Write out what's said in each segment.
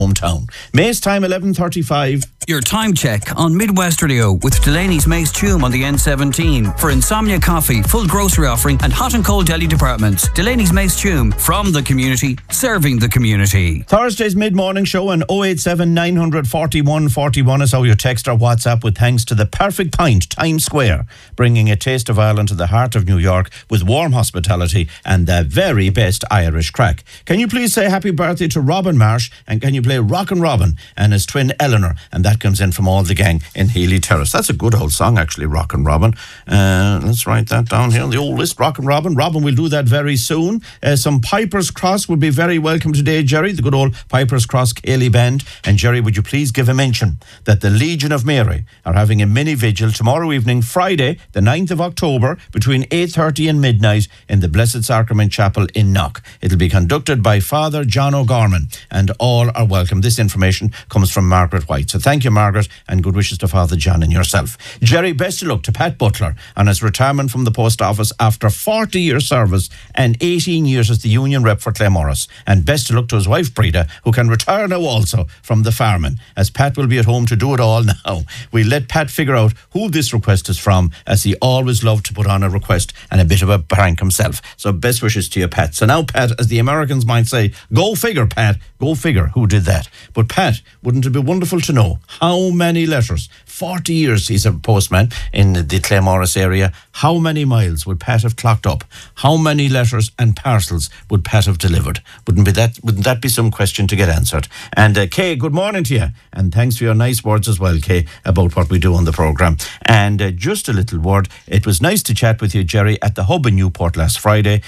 hometown. Mace time 11:35. Your time check on Midwest Radio with Delaney's Mace Tume on the N17 for Insomnia Coffee, full grocery offering and hot and cold deli departments. Delaney's Mace Tume, from the community, serving the community. Thursday's mid-morning show on 087 900 41 41 is how you text or WhatsApp with thanks to the Perfect Pint, Times Square, bringing a taste of Ireland to the heart of New York with warm hospitality and the very best Irish crack. Can you please say happy birthday to Robin Marsh, and can you play Rockin' Robin and his twin Eleanor? And that comes in from all the gang in Healy Terrace. That's a good old song, actually, Rockin' Robin. Let's write that down here on the old list, Rockin' Robin. Robin will do that very soon. Some Piper's Cross would be very welcome today, Jerry, the good old Piper's Cross Cayley Band. And Jerry, would you please give a mention that the Legion of Mary are having a mini vigil tomorrow evening, Friday, the 9th of October, between 8:30 and midnight in the Blessed Sacrament Chapel in Knock. It'll be conducted by Father John O'Gorman, and all are welcome. This information comes from Margaret White. So thank you, Margaret, and good wishes to Father John and yourself. Jerry, best of luck to Pat Butler on his retirement from the post office after 40 years service and 18 years as the union rep for Claremorris. And best of luck to his wife, Breda, who can retire now also from the farming, as Pat will be at home to do it all now. We'll let Pat figure out who this request is from, as he always loved to put on a request and a bit of a prank himself. So best wishes to you, Pat. So now, Pat, as the Americans might say, go figure, Pat. Go figure who did that. But Pat, wouldn't it be wonderful to know how many letters, 40 years he's a postman in the Claremorris area, how many miles would Pat have clocked up? How many letters and parcels would Pat have delivered? Wouldn't that be some question to get answered? And Kay, good morning to you, and thanks for your nice words as well, Kay, about what we do on the programme. And just a little word, it was nice to chat with you, Jerry, at the Hub in Newport last Friday.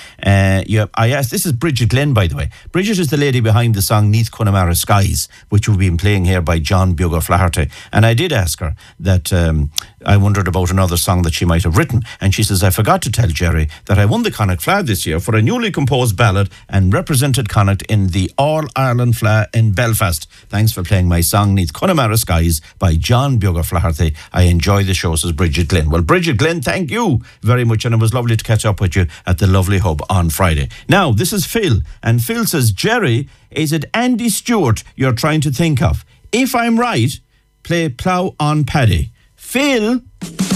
I asked, this is Bridget Glenn, by the way. Bridget is the lady behind the song Neath Connemara Skies, which we've been playing here by John Bugger Flaherty. And I did ask her that I wondered about another song that she might have written. And she says, I forgot to tell Jerry that I won the Connacht Fleadh this year for a newly composed ballad and represented Connacht in the All-Ireland Fleadh in Belfast. Thanks for playing my song Neath Connemara Skies by John Bugger Flaherty. I enjoy the show, says Bridget Glenn. Well, Bridget Glenn, thank you very much, and it was lovely to catch up with you at the lovely Hub on Friday. Now, this is Phil, and Phil says, Jerry, is it Andy Stewart you're trying to think of? If I'm right, play Plough on Paddy. Phil...